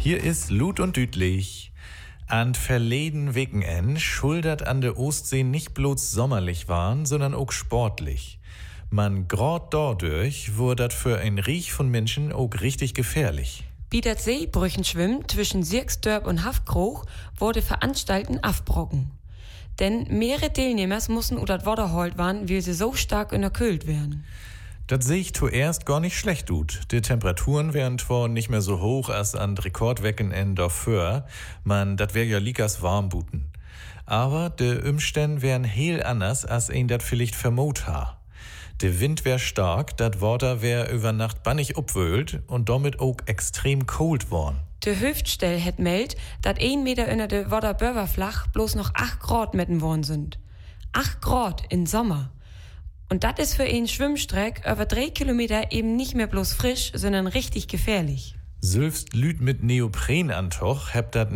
Hier ist Lut und Dütlich. An verleden Wochenend schuldet an der Ostsee nicht bloß sommerlich waren, sondern auch sportlich. Man grad dadurch wurde das für ein Riech von Menschen auch richtig gefährlich. Wie das Seebrüchen schwimmt zwischen Sierksdörp und Hafkroch wurde Veranstalten afbrocken. Denn mehrere Teilnehmer mussten oder das Wasser holt waren, weil sie so stark unterkühlt werden. Das sehe ich zuerst gar nicht schlecht tut. Die Temperaturen wären zwar nicht mehr so hoch als an Rekordwochenende davor, das wär ja likas warm buten. Aber de Umstände wären heel anders, als ein dat vielleicht vermut ha. Der Wind wär stark, dat Water wär über Nacht bannig upwöhlt und damit auch extrem kalt worn. De Hüftstell het meldt, dat 1 Meter unter de Waderbörverflach bloß noch 8 Grad metten worden sind. 8 Grad in Sommer. Und das ist für einen Schwimmstreck über 3 Kilometer eben nicht mehr bloß frisch, sondern richtig gefährlich. Sülfst Lüd mit Neoprenantoch hebt dat